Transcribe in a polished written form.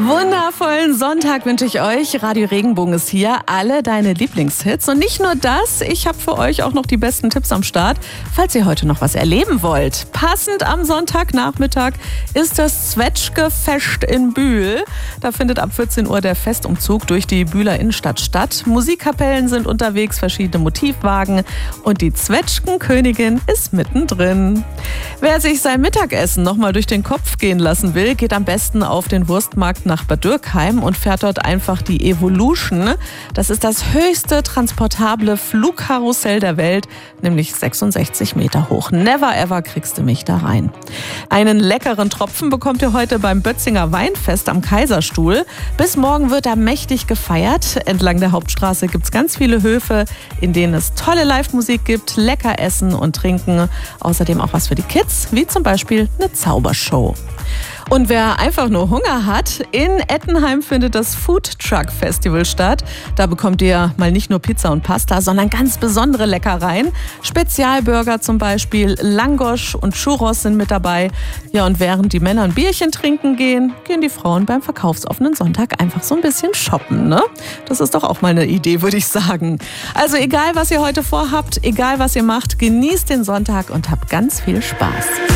Wundervollen Sonntag wünsche ich euch. Radio Regenbogen ist hier. Alle deine Lieblingshits. Und nicht nur das, ich habe für euch auch noch die besten Tipps am Start, falls ihr heute noch was erleben wollt. Passend am Sonntagnachmittag ist das Zwetschge-Fest in Bühl. Da findet ab 14 Uhr der Festumzug durch die Bühler Innenstadt statt. Musikkapellen sind unterwegs, verschiedene Motivwagen und die Zwetschgenkönigin ist mittendrin. Wer sich sein Mittagessen nochmal durch den Kopf gehen lassen will, geht am besten auf den Wurstmarkt nach Bad Dürkheim und fährt dort einfach die Evolution. Das ist das höchste transportable Flugkarussell der Welt, nämlich 66 Meter hoch. Never ever kriegst du mich da rein. Einen leckeren Tropfen bekommt ihr heute beim Bötzinger Weinfest am Kaiserstuhl. Bis morgen wird da mächtig gefeiert. Entlang der Hauptstraße gibt es ganz viele Höfe, in denen es tolle Live-Musik gibt, lecker essen und trinken. Außerdem auch was für die Kids, wie zum Beispiel eine Zaubershow. Und wer einfach nur Hunger hat, in Ettenheim findet das Food Truck Festival statt. Da bekommt ihr mal nicht nur Pizza und Pasta, sondern ganz besondere Leckereien. Spezialburger zum Beispiel, Langosch und Churros sind mit dabei. Ja, und während die Männer ein Bierchen trinken gehen, gehen die Frauen beim verkaufsoffenen Sonntag einfach so ein bisschen shoppen, ne? Das ist doch auch mal eine Idee, würde ich sagen. Also egal, was ihr heute vorhabt, egal, was ihr macht, genießt den Sonntag und habt ganz viel Spaß.